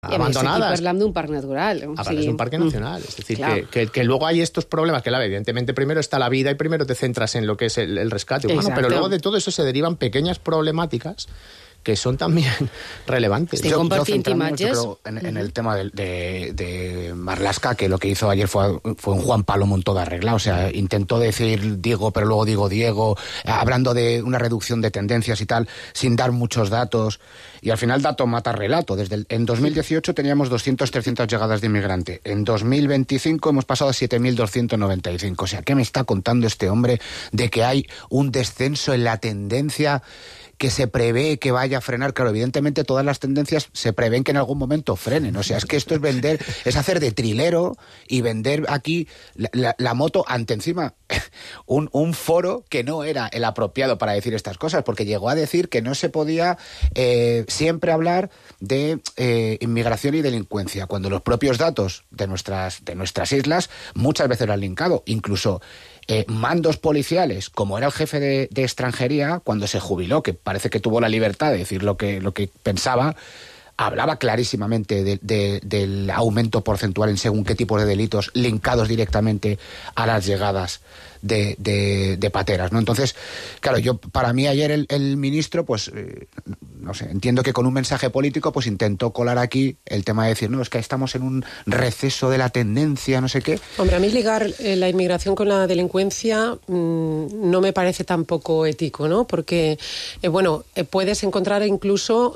abandonadas. Aquí parlem d'un parc natural. Es un parque nacional. Es decir, claro. que luego hay estos problemas, que evidentemente primero está la vida y primero te centras en lo que es el rescate humano, Exacto. pero luego de todo eso se derivan pequeññas problemáticas que son también relevantes. Estic compartint imatges. Yo creo en el tema de Marlaska, que lo que hizo ayer fue un Juan Palomo todo arreglado. O sea, intentó decir Diego, pero luego digo Diego, hablando de una reducción de tendencias y tal, sin dar muchos datos. Y al final dato mata relato. En 2018 teníamos 300 llegadas de inmigrante. En 2025 hemos pasado a 7.295. O sea, ¿qué me está contando este hombre de que hay un descenso en la tendencia que se prevé que vaya a frenar? Claro, evidentemente todas las tendencias se prevén que en algún momento frenen. O sea, es que esto es vender, es hacer de trilero y vender aquí la moto ante encima un foro que no era el apropiado para decir estas cosas, porque llegó a decir que no se podía siempre hablar de inmigración y delincuencia, cuando los propios datos de nuestras islas muchas veces lo han linkado. Incluso mandos policiales, como era el jefe de extranjería, cuando se jubiló, que parece que tuvo la libertad de decir lo que pensaba, hablaba clarísimamente del aumento porcentual en según qué tipos de delitos linkados directamente a las llegadas de pateras, ¿no? Entonces, claro, para mí ayer el ministro, pues, no sé, entiendo que con un mensaje político, pues intentó colar aquí el tema de decir, no, es que estamos en un receso de la tendencia, no sé qué. Hombre, a mí ligar la inmigración con la delincuencia no me parece tampoco ético, ¿no? Porque, puedes encontrar incluso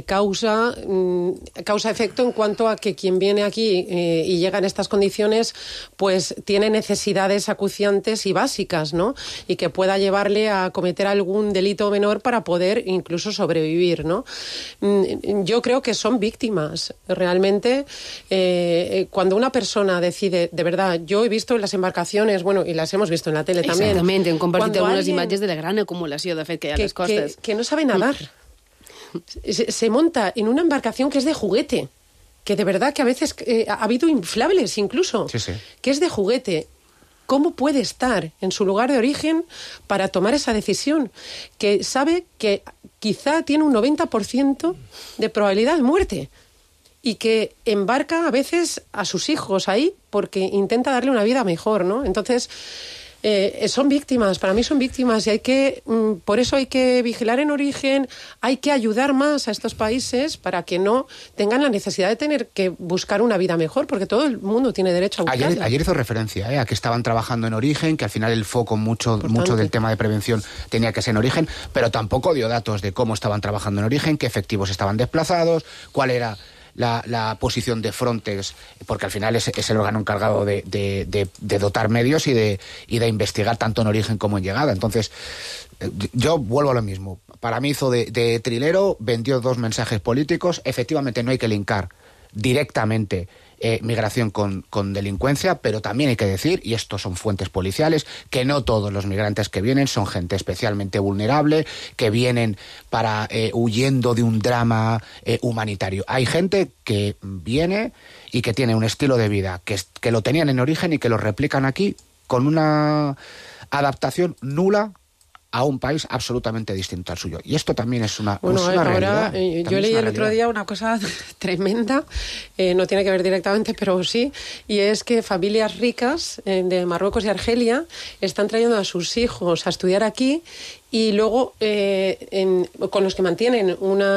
causa-efecto en cuanto a que quien viene aquí y llega en estas condiciones, pues tiene necesidades acuciantes y básicas, ¿no? Y que pueda llevarle a cometer algún delito menor para poder incluso sobrevivir, ¿no? Yo creo que son víctimas. Realmente, cuando una persona decide, de verdad, yo he visto en las embarcaciones, y las hemos visto en la tele también. Exactament, hem compartit algunes imatges de la gran acumulació, de fet, que hi ha a les costes. Que no sabe nadar. Se monta en una embarcación que es de juguete, que de verdad que a veces ha habido inflables incluso, sí. Que es de juguete. ¿Cómo puede estar en su lugar de origen para tomar esa decisión? Que sabe que quizá tiene un 90% de probabilidad de muerte y que embarca a veces a sus hijos ahí porque intenta darle una vida mejor, ¿no? Entonces, son víctimas, para mí son víctimas y por eso hay que vigilar en origen, hay que ayudar más a estos países para que no tengan la necesidad de tener que buscar una vida mejor, porque todo el mundo tiene derecho a buscarla. Ayer hizo referencia a que estaban trabajando en origen, que al final el foco mucho del tema de prevención tenía que ser en origen, pero tampoco dio datos de cómo estaban trabajando en origen, qué efectivos estaban desplazados, cuál era la posición de Frontex, porque al final es el órgano encargado de dotar medios y de investigar tanto en origen como en llegada. Entonces, yo vuelvo a lo mismo. Para mí hizo de trilero, vendió dos mensajes políticos. Efectivamente no hay que linkar directamente migración con delincuencia, pero también hay que decir, y esto son fuentes policiales, que no todos los migrantes que vienen son gente especialmente vulnerable, que vienen huyendo de un drama humanitario. Hay gente que viene y que tiene un estilo de vida que lo tenían en origen y que lo replican aquí con una adaptación nula a un país absolutamente distinto al suyo. Y esto también es una realidad. Yo leí el otro día una cosa tremenda, no tiene que ver directamente, pero sí, y es que familias ricas de Marruecos y Argelia están trayendo a sus hijos a estudiar aquí y luego con los que mantienen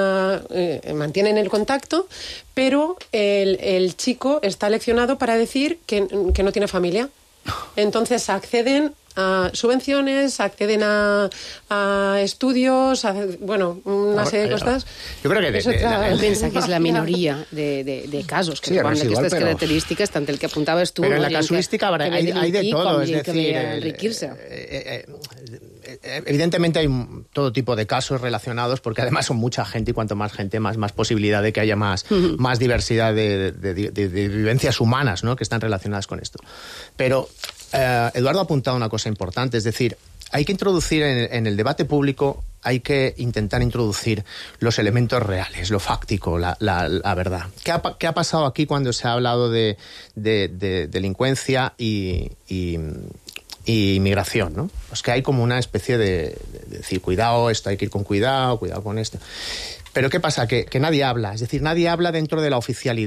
el contacto, pero el chico está leccionado para decir que no tiene familia. Entonces acceden a subvenciones, acceden a estudios, una serie de cosas. Yo creo que pensa que és la minoria de casos que van d'aquestes característiques, tant el que apuntaves tu... Pero en la casuística hay de todo, es decir... Evidentemente hay todo tipo de casos relacionados, porque además son mucha gente y cuanto más gente, más posibilidad de que haya más diversidad de vivencias humanas, ¿no?, que están relacionadas con esto. Pero Eduardo ha apuntado una cosa importante, es decir, hay que introducir en el debate público, hay que intentar introducir los elementos reales, lo fáctico, la verdad. ¿Qué ha pasado aquí cuando se ha hablado de delincuencia y inmigración, ¿no? Pues que hay como una especie de decir, cuidado, esto hay que ir con cuidado con esto. Pero ¿qué pasa? Que nadie habla, es decir, nadie habla dentro de la oficialidad.